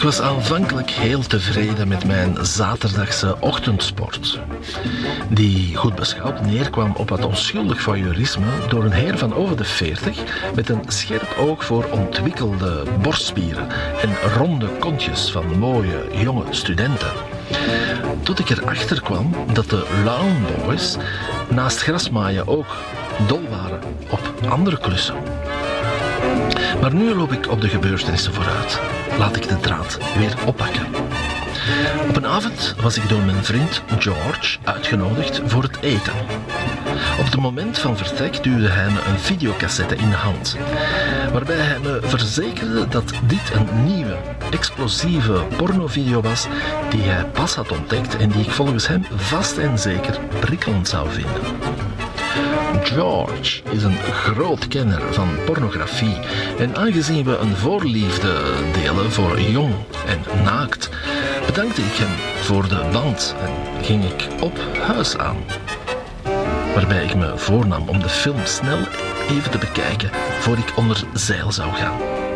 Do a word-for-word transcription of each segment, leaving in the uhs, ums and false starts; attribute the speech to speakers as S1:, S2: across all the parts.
S1: Ik was aanvankelijk heel tevreden met mijn zaterdagse ochtendsport, die goed beschouwd neerkwam op wat onschuldig voyeurisme door een heer van over de veertig met een scherp oog voor ontwikkelde borstspieren en ronde kontjes van mooie jonge studenten. Tot ik erachter kwam dat de Lawn Boys naast grasmaaien ook dol waren op andere klussen. Maar nu loop ik op de gebeurtenissen vooruit. Laat ik de draad weer oppakken. Op een avond was ik door mijn vriend George uitgenodigd voor het eten. Op het moment van vertrek duwde hij me een videocassette in de hand, waarbij hij me verzekerde dat dit een nieuwe, explosieve pornovideo was die hij pas had ontdekt en die ik volgens hem vast en zeker prikkelend zou vinden. George is een groot kenner van pornografie en aangezien we een voorliefde delen voor jong en naakt, bedankte ik hem voor de band en ging ik op huis aan. Waarbij ik me voornam om de film snel even te bekijken voor ik onder zeil zou gaan.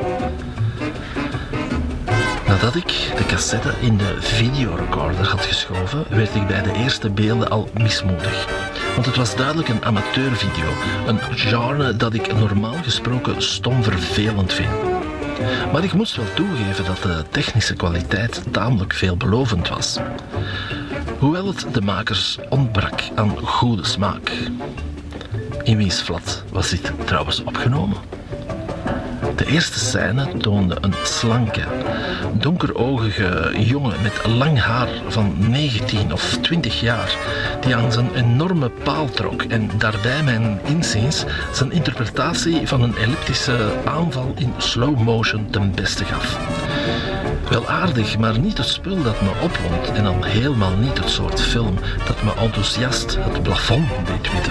S1: Nadat ik de cassette in de videorecorder had geschoven, werd ik bij de eerste beelden al mismoedig. Want het was duidelijk een amateurvideo, een genre dat ik normaal gesproken stom vervelend vind. Maar ik moest wel toegeven dat de technische kwaliteit tamelijk veelbelovend was. Hoewel het de makers ontbrak aan goede smaak. In wiens flat was dit trouwens opgenomen? De eerste scène toonde een slanke, donkeroogige jongen met lang haar van negentien of twintig jaar die aan zijn enorme paal trok en daarbij mijn inziens zijn interpretatie van een elliptische aanval in slow motion ten beste gaf. Wel aardig, maar niet het spul dat me opwond en al helemaal niet het soort film dat me enthousiast het plafond deed witten.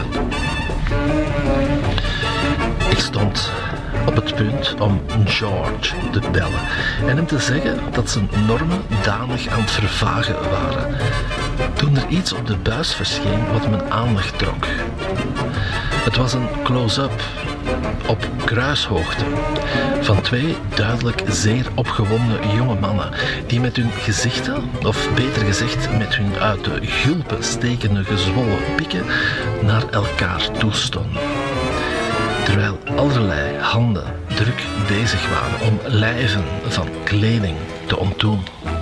S1: Ik stond op het punt om George te bellen en hem te zeggen dat zijn normen danig aan het vervagen waren, toen er iets op de buis verscheen wat mijn aandacht trok. Het was een close-up op kruishoogte van twee duidelijk zeer opgewonden jonge mannen die met hun gezichten, of beter gezegd met hun uit de gulpen stekende gezwollen pikken, naar elkaar toestonden. Terwijl allerlei handen druk bezig waren om lijven van kleding te ontdoen.